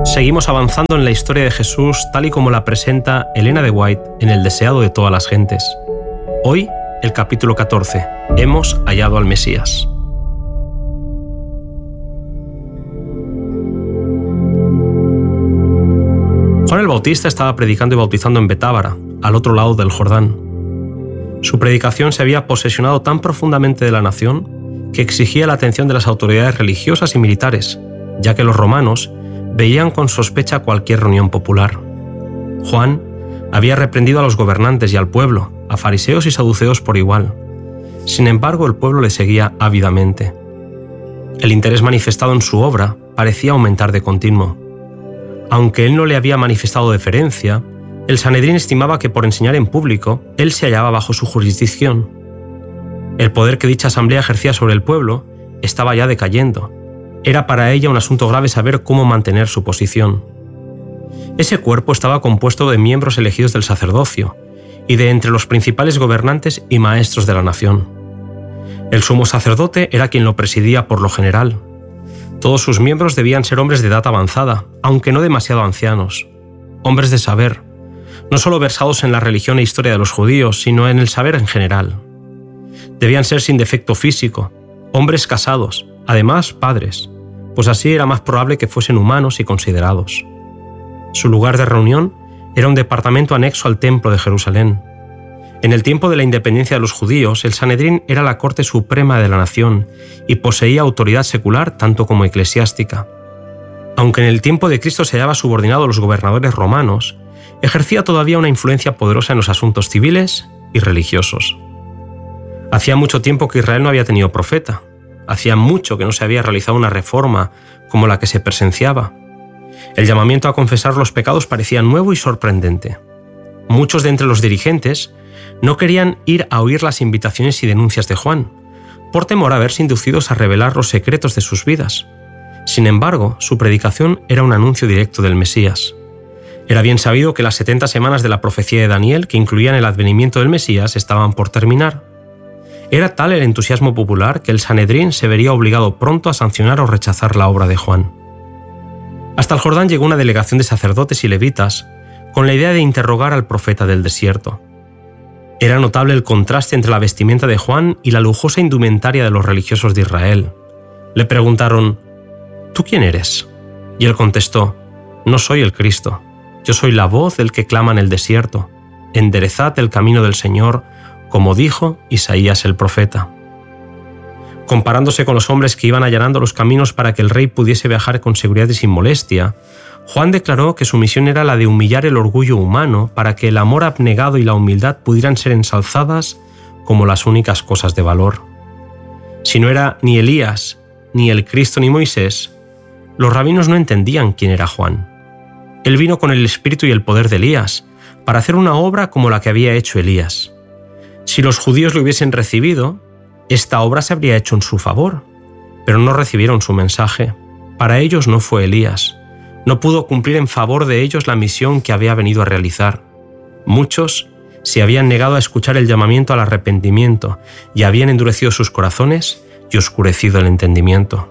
Seguimos avanzando en la historia de Jesús tal y como la presenta Elena de White en El deseado de todas las gentes. Hoy, el capítulo 14. Hemos hallado al Mesías. Juan el Bautista estaba predicando y bautizando en Betábara, al otro lado del Jordán. Su predicación se había posesionado tan profundamente de la nación que exigía la atención de las autoridades religiosas y militares, ya que los romanos veían con sospecha cualquier reunión popular. Juan había reprendido a los gobernantes y al pueblo, a fariseos y saduceos por igual. Sin embargo, el pueblo le seguía ávidamente. El interés manifestado en su obra parecía aumentar de continuo. Aunque él no le había manifestado deferencia, el Sanedrín estimaba que por enseñar en público, él se hallaba bajo su jurisdicción. El poder que dicha asamblea ejercía sobre el pueblo estaba ya decayendo. Era para ella un asunto grave saber cómo mantener su posición. Ese cuerpo estaba compuesto de miembros elegidos del sacerdocio y de entre los principales gobernantes y maestros de la nación. El sumo sacerdote era quien lo presidía por lo general. Todos sus miembros debían ser hombres de edad avanzada, aunque no demasiado ancianos. Hombres de saber, no solo versados en la religión e historia de los judíos, sino en el saber en general. Debían ser sin defecto físico, hombres casados, además padres, pues así era más probable que fuesen humanos y considerados. Su lugar de reunión era un departamento anexo al Templo de Jerusalén. En el tiempo de la independencia de los judíos, el Sanedrín era la corte suprema de la nación y poseía autoridad secular tanto como eclesiástica. Aunque en el tiempo de Cristo se hallaba subordinado a los gobernadores romanos, ejercía todavía una influencia poderosa en los asuntos civiles y religiosos. Hacía mucho tiempo que Israel no había tenido profeta. Hacía mucho que no se había realizado una reforma como la que se presenciaba. El llamamiento a confesar los pecados parecía nuevo y sorprendente. Muchos de entre los dirigentes no querían ir a oír las invitaciones y denuncias de Juan, por temor a verse inducidos a revelar los secretos de sus vidas. Sin embargo, su predicación era un anuncio directo del Mesías. Era bien sabido que las 70 semanas de la profecía de Daniel, que incluían el advenimiento del Mesías, estaban por terminar. Era tal el entusiasmo popular que el Sanedrín se vería obligado pronto a sancionar o rechazar la obra de Juan. Hasta el Jordán llegó una delegación de sacerdotes y levitas con la idea de interrogar al profeta del desierto. Era notable el contraste entre la vestimenta de Juan y la lujosa indumentaria de los religiosos de Israel. Le preguntaron: ¿Tú quién eres? Y él contestó: No soy el Cristo. Yo soy la voz del que clama en el desierto. Enderezad el camino del Señor, como dijo Isaías el profeta. Comparándose con los hombres que iban allanando los caminos para que el rey pudiese viajar con seguridad y sin molestia, Juan declaró que su misión era la de humillar el orgullo humano para que el amor abnegado y la humildad pudieran ser ensalzadas como las únicas cosas de valor. Si no era ni Elías, ni el Cristo, ni Moisés, los rabinos no entendían quién era Juan. Él vino con el espíritu y el poder de Elías para hacer una obra como la que había hecho Elías. Si los judíos lo hubiesen recibido, esta obra se habría hecho en su favor, pero no recibieron su mensaje. Para ellos no fue Elías. No pudo cumplir en favor de ellos la misión que había venido a realizar. Muchos se habían negado a escuchar el llamamiento al arrepentimiento y habían endurecido sus corazones y oscurecido el entendimiento.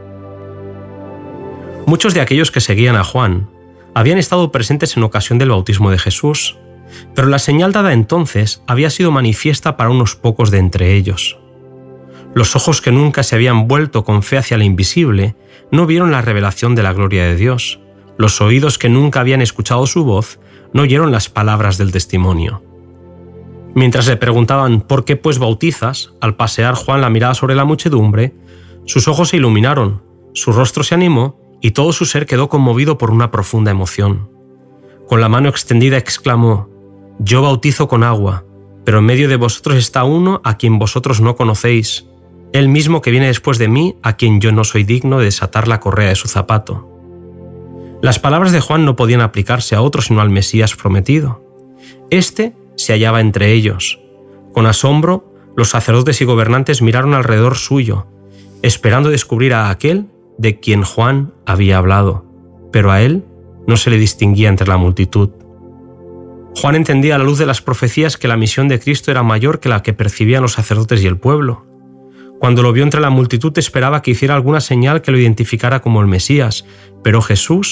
Muchos de aquellos que seguían a Juan habían estado presentes en ocasión del bautismo de Jesús, pero la señal dada entonces había sido manifiesta para unos pocos de entre ellos. Los ojos que nunca se habían vuelto con fe hacia lo invisible no vieron la revelación de la gloria de Dios. Los oídos que nunca habían escuchado su voz no oyeron las palabras del testimonio. Mientras le preguntaban ¿por qué pues bautizas?, al pasear Juan la mirada sobre la muchedumbre, sus ojos se iluminaron, su rostro se animó y todo su ser quedó conmovido por una profunda emoción. Con la mano extendida exclamó: «Yo bautizo con agua, pero en medio de vosotros está uno a quien vosotros no conocéis, él mismo que viene después de mí, a quien yo no soy digno de desatar la correa de su zapato». Las palabras de Juan no podían aplicarse a otro sino al Mesías prometido. Este se hallaba entre ellos. Con asombro, los sacerdotes y gobernantes miraron alrededor suyo, esperando descubrir a aquel de quien Juan había hablado, pero a él no se le distinguía entre la multitud. Juan entendía a la luz de las profecías que la misión de Cristo era mayor que la que percibían los sacerdotes y el pueblo. Cuando lo vio entre la multitud esperaba que hiciera alguna señal que lo identificara como el Mesías, pero Jesús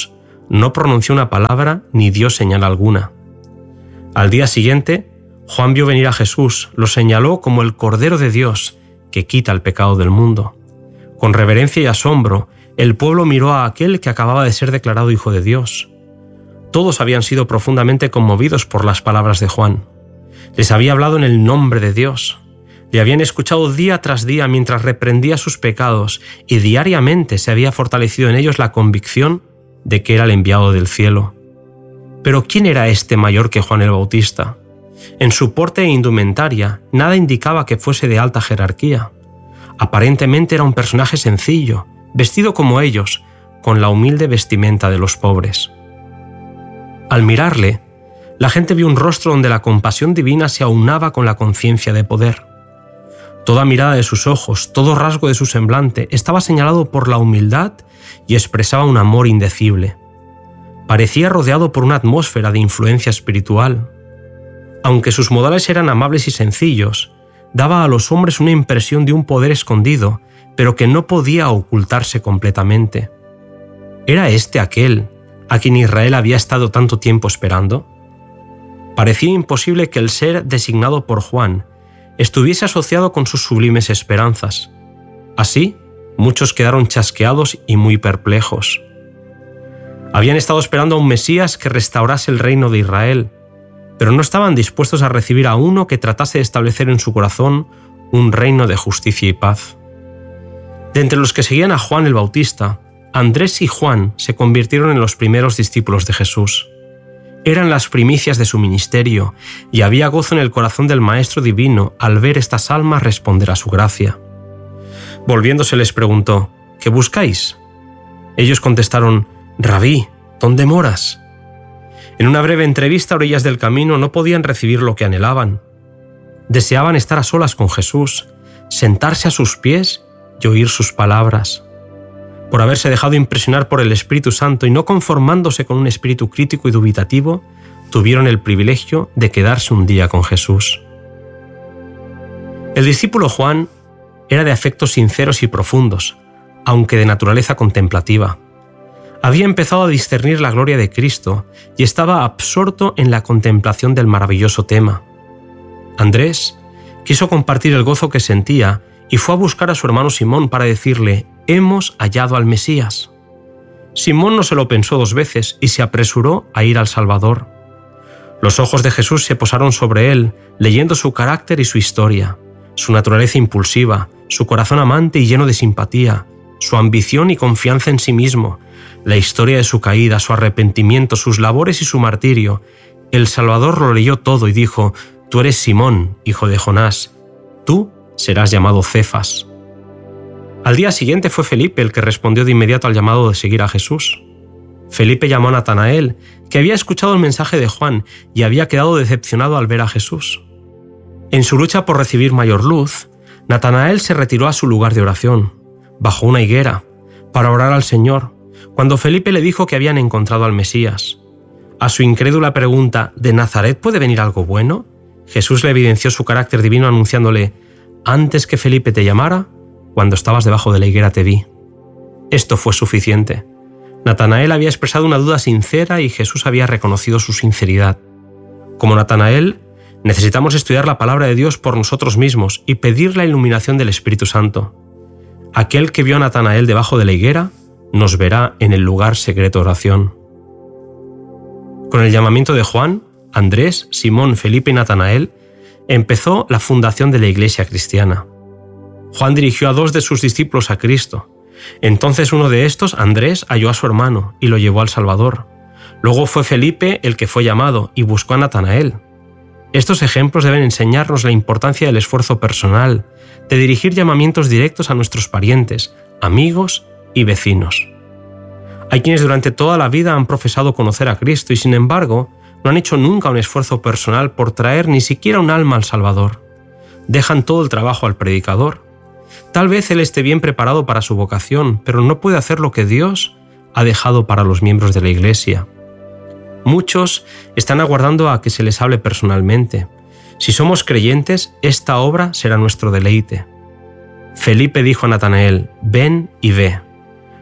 no pronunció una palabra ni dio señal alguna. Al día siguiente, Juan vio venir a Jesús, lo señaló como el Cordero de Dios que quita el pecado del mundo. Con reverencia y asombro, el pueblo miró a aquel que acababa de ser declarado Hijo de Dios. Todos habían sido profundamente conmovidos por las palabras de Juan. Les había hablado en el nombre de Dios. Le habían escuchado día tras día mientras reprendía sus pecados y diariamente se había fortalecido en ellos la convicción de que era el enviado del cielo. Pero ¿quién era este mayor que Juan el Bautista? En su porte e indumentaria nada indicaba que fuese de alta jerarquía. Aparentemente era un personaje sencillo, vestido como ellos, con la humilde vestimenta de los pobres. Al mirarle, la gente vio un rostro donde la compasión divina se aunaba con la conciencia de poder. Toda mirada de sus ojos, todo rasgo de su semblante estaba señalado por la humildad y expresaba un amor indecible. Parecía rodeado por una atmósfera de influencia espiritual. Aunque sus modales eran amables y sencillos, daba a los hombres una impresión de un poder escondido, pero que no podía ocultarse completamente. ¿Era este aquel a quien Israel había estado tanto tiempo esperando? Parecía imposible que el ser designado por Juan estuviese asociado con sus sublimes esperanzas. Así, muchos quedaron chasqueados y muy perplejos. Habían estado esperando a un Mesías que restaurase el reino de Israel, pero no estaban dispuestos a recibir a uno que tratase de establecer en su corazón un reino de justicia y paz. De entre los que seguían a Juan el Bautista, Andrés y Juan se convirtieron en los primeros discípulos de Jesús. Eran las primicias de su ministerio y había gozo en el corazón del Maestro Divino al ver estas almas responder a su gracia. Volviéndose les preguntó: ¿qué buscáis? Ellos contestaron: Rabí, ¿dónde moras? En una breve entrevista a orillas del camino no podían recibir lo que anhelaban. Deseaban estar a solas con Jesús, sentarse a sus pies y oír sus palabras. Por haberse dejado impresionar por el Espíritu Santo y no conformándose con un espíritu crítico y dubitativo, tuvieron el privilegio de quedarse un día con Jesús. El discípulo Juan era de afectos sinceros y profundos, aunque de naturaleza contemplativa. Había empezado a discernir la gloria de Cristo y estaba absorto en la contemplación del maravilloso tema. Andrés quiso compartir el gozo que sentía y fue a buscar a su hermano Simón para decirle: «Hemos hallado al Mesías». Simón no se lo pensó dos veces y se apresuró a ir al Salvador. Los ojos de Jesús se posaron sobre él, leyendo su carácter y su historia, su naturaleza impulsiva, su corazón amante y lleno de simpatía, su ambición y confianza en sí mismo, la historia de su caída, su arrepentimiento, sus labores y su martirio. El Salvador lo leyó todo y dijo: «Tú eres Simón, hijo de Jonás. Tú serás llamado Cefas». Al día siguiente fue Felipe el que respondió de inmediato al llamado de seguir a Jesús. Felipe llamó a Natanael, que había escuchado el mensaje de Juan y había quedado decepcionado al ver a Jesús. En su lucha por recibir mayor luz, Natanael se retiró a su lugar de oración, bajo una higuera, para orar al Señor, cuando Felipe le dijo que habían encontrado al Mesías. A su incrédula pregunta: ¿de Nazaret puede venir algo bueno?, Jesús le evidenció su carácter divino anunciándole: «Antes que Felipe te llamara, cuando estabas debajo de la higuera te vi». Esto fue suficiente. Natanael había expresado una duda sincera y Jesús había reconocido su sinceridad. Como Natanael, necesitamos estudiar la palabra de Dios por nosotros mismos y pedir la iluminación del Espíritu Santo. Aquel que vio a Natanael debajo de la higuera nos verá en el lugar secreto de oración. Con el llamamiento de Juan, Andrés, Simón, Felipe y Natanael, empezó la fundación de la Iglesia cristiana. Juan dirigió a 2 de sus discípulos a Cristo. Entonces uno de estos, Andrés, halló a su hermano y lo llevó al Salvador. Luego fue Felipe el que fue llamado y buscó a Natanael. Estos ejemplos deben enseñarnos la importancia del esfuerzo personal, de dirigir llamamientos directos a nuestros parientes, amigos y vecinos. Hay quienes durante toda la vida han profesado conocer a Cristo y sin embargo no han hecho nunca un esfuerzo personal por traer ni siquiera un alma al Salvador. Dejan todo el trabajo al predicador. Tal vez él esté bien preparado para su vocación, pero no puede hacer lo que Dios ha dejado para los miembros de la Iglesia. Muchos están aguardando a que se les hable personalmente. Si somos creyentes, esta obra será nuestro deleite. Felipe dijo a Natanael: «Ven y ve».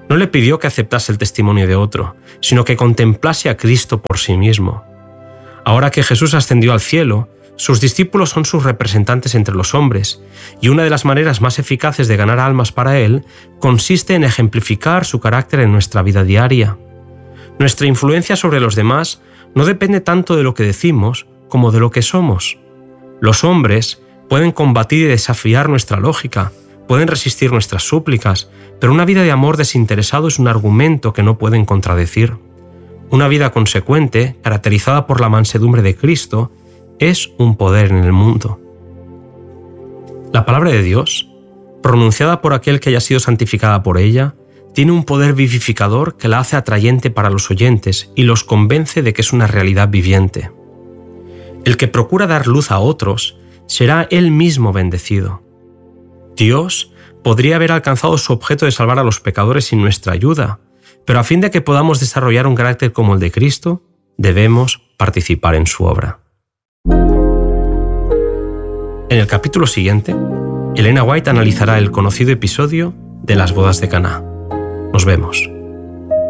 No le pidió que aceptase el testimonio de otro, sino que contemplase a Cristo por sí mismo. Ahora que Jesús ascendió al cielo, sus discípulos son sus representantes entre los hombres, y una de las maneras más eficaces de ganar almas para Él consiste en ejemplificar su carácter en nuestra vida diaria. Nuestra influencia sobre los demás no depende tanto de lo que decimos como de lo que somos. Los hombres pueden combatir y desafiar nuestra lógica, pueden resistir nuestras súplicas, pero una vida de amor desinteresado es un argumento que no pueden contradecir. Una vida consecuente, caracterizada por la mansedumbre de Cristo, es un poder en el mundo. La palabra de Dios, pronunciada por aquel que haya sido santificada por ella, tiene un poder vivificador que la hace atrayente para los oyentes y los convence de que es una realidad viviente. El que procura dar luz a otros será él mismo bendecido. Dios podría haber alcanzado su objeto de salvar a los pecadores sin nuestra ayuda, pero a fin de que podamos desarrollar un carácter como el de Cristo, debemos participar en su obra. En el capítulo siguiente, Elena White analizará el conocido episodio de las bodas de Caná. Nos vemos.